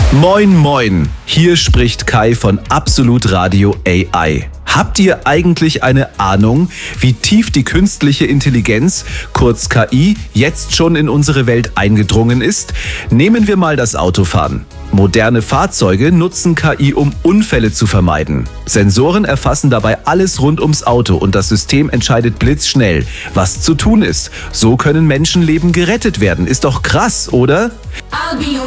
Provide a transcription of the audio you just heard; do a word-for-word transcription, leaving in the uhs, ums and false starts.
Moin moin, hier spricht Kai von Absolut Radio A I. Habt ihr eigentlich eine Ahnung, wie tief die künstliche Intelligenz, kurz K I, jetzt schon in unsere Welt eingedrungen ist? Nehmen wir mal das Autofahren. Moderne Fahrzeuge nutzen K I, um Unfälle zu vermeiden. Sensoren erfassen dabei alles rund ums Auto und das System entscheidet blitzschnell, was zu tun ist. So können Menschenleben gerettet werden. Ist doch krass, oder? I'll be your